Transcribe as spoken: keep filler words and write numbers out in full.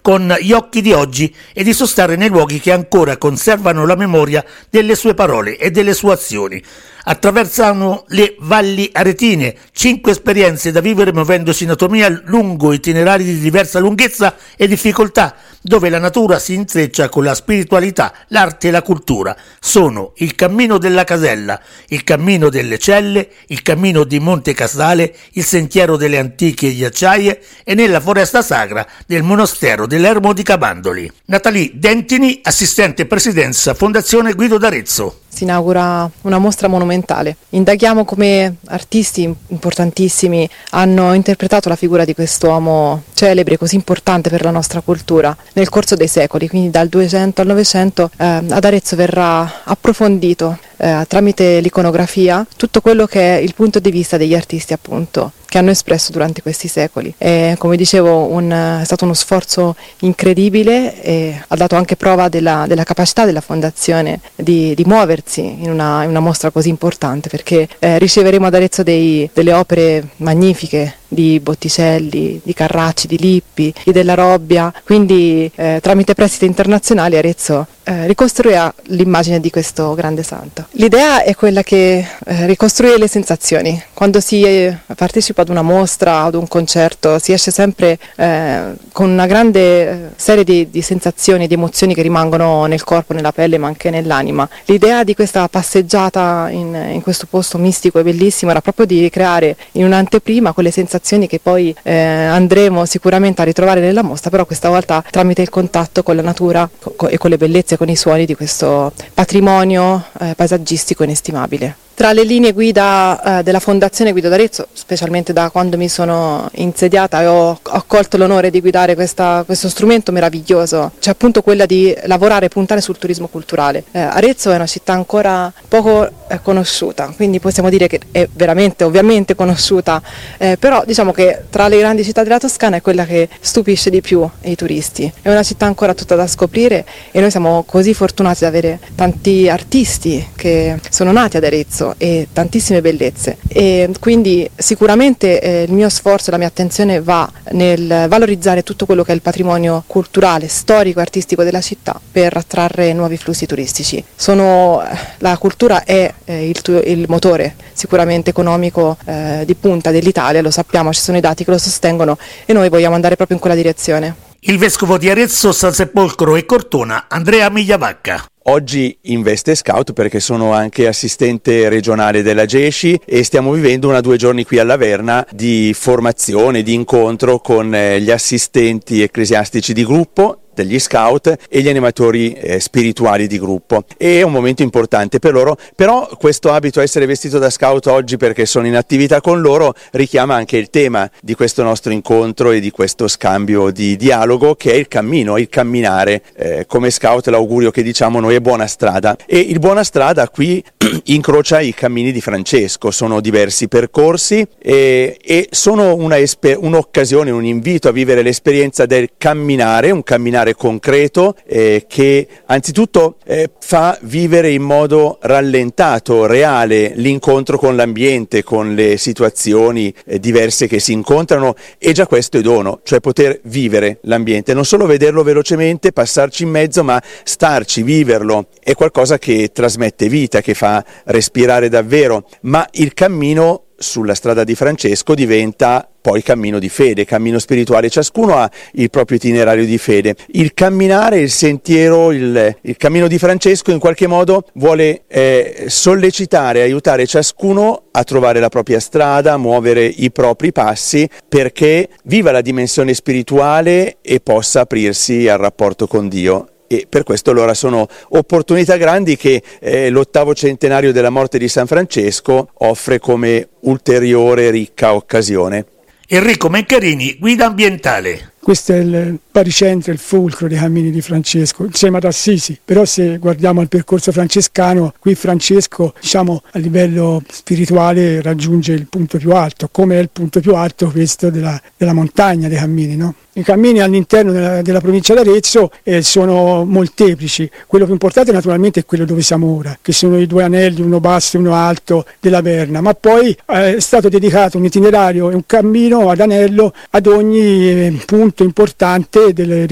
con gli occhi di oggi e di sostare nei luoghi che ancora conservano la memoria delle sue parole e delle sue azioni. Attraversano le valli aretine, cinque esperienze da vivere muovendosi in atomia lungo itinerari di diversa lunghezza e difficoltà, dove la natura si intreccia con la spiritualità, l'arte e la cultura. Sono il cammino della Casella, il cammino delle Celle, il cammino di Monte Casale, il sentiero delle antiche ghiacciaie e nella foresta sacra del monastero dell'Ermo di Camandoli. Natalie Dentini, assistente presidenza Fondazione Guido d'Arezzo. Si inaugura una mostra monumentale. Indaghiamo come artisti importantissimi hanno interpretato la figura di quest'uomo celebre, così importante per la nostra cultura, nel corso dei secoli, quindi dal duecento al novecento. Eh, ad Arezzo verrà approfondito eh, tramite l'iconografia tutto quello che è il punto di vista degli artisti, appunto, che hanno espresso durante questi secoli. E, come dicevo, un, è stato uno sforzo incredibile e ha dato anche prova della, della capacità della Fondazione di, di muoversi in una, in una mostra così importante, perché eh, riceveremo ad Arezzo dei, delle opere magnifiche di Botticelli, di Carracci, di Lippi, di Della Robbia, quindi eh, tramite prestiti internazionali Arezzo eh, ricostruirà l'immagine di questo grande santo. L'idea è quella che eh, ricostruire le sensazioni. Quando si eh, partecipa ad una mostra, ad un concerto, si esce sempre eh, con una grande eh, serie di, di sensazioni, di emozioni che rimangono nel corpo, nella pelle, ma anche nell'anima. L'idea di questa passeggiata in, in questo posto mistico e bellissimo era proprio di creare in un'anteprima quelle sensazioni che poi eh, andremo sicuramente a ritrovare nella mostra, però questa volta tramite il contatto con la natura co- e con le bellezze, con i suoni di questo patrimonio eh, paesaggistico inestimabile. Tra le linee guida eh, della Fondazione Guido d'Arezzo, specialmente da quando mi sono insediata e ho accolto l'onore di guidare questa, questo strumento meraviglioso, c'è appunto quella di lavorare e puntare sul turismo culturale. Eh, Arezzo è una città ancora poco eh, conosciuta, quindi possiamo dire che è veramente, ovviamente conosciuta, eh, però diciamo che tra le grandi città della Toscana è quella che stupisce di più i turisti. È una città ancora tutta da scoprire e noi siamo così fortunati ad avere tanti artisti che sono nati ad Arezzo e tantissime bellezze, e quindi sicuramente eh, il mio sforzo e la mia attenzione va nel valorizzare tutto quello che è il patrimonio culturale, storico e artistico della città per attrarre nuovi flussi turistici. Sono, la cultura è eh, il, il motore sicuramente economico eh, di punta dell'Italia, lo sappiamo, ci sono i dati che lo sostengono e noi vogliamo andare proprio in quella direzione. Il vescovo di Arezzo, San Sepolcro e Cortona, Andrea Migliavacca. Oggi investe Scout perché sono anche assistente regionale della Gesci e stiamo vivendo una due giorni qui alla Verna di formazione, di incontro con gli assistenti ecclesiastici di gruppo degli scout e gli animatori eh, spirituali di gruppo. È un momento importante per loro, però questo abito a essere vestito da scout oggi perché sono in attività con loro richiama anche il tema di questo nostro incontro e di questo scambio di dialogo, che è il cammino, il camminare. Eh, come scout l'augurio che diciamo noi è buona strada, e il buona strada qui incrocia i cammini di Francesco. Sono diversi percorsi e, e sono una esper- un'occasione, un invito a vivere l'esperienza del camminare, un camminare concreto eh, che anzitutto eh, fa vivere in modo rallentato, reale, l'incontro con l'ambiente, con le situazioni eh, diverse che si incontrano, e già questo è dono, cioè poter vivere l'ambiente, non solo vederlo velocemente, passarci in mezzo, ma starci, viverlo, è qualcosa che trasmette vita, che fa respirare davvero. Ma il cammino sulla strada di Francesco diventa poi cammino di fede, cammino spirituale. Ciascuno ha il proprio itinerario di fede. Il camminare, il sentiero, il, il cammino di Francesco in qualche modo vuole eh, sollecitare, aiutare ciascuno a trovare la propria strada, a muovere i propri passi perché viva la dimensione spirituale e possa aprirsi al rapporto con Dio. E per questo allora sono opportunità grandi che eh, l'ottavo centenario della morte di San Francesco offre come ulteriore ricca occasione. Enrico Meccarini, guida ambientale. Questo è il baricentro, il fulcro dei cammini di Francesco, insieme ad Assisi. Però se guardiamo il percorso francescano, qui Francesco, diciamo, a livello spirituale raggiunge il punto più alto. Come è il punto più alto questo della, della montagna dei cammini, no? I cammini all'interno della, della provincia d'Arezzo eh, sono molteplici. Quello più importante naturalmente è quello dove siamo ora, che sono i due anelli, uno basso e uno alto della Verna, ma poi eh, è stato dedicato un itinerario e un cammino ad anello ad ogni eh, punto importante delle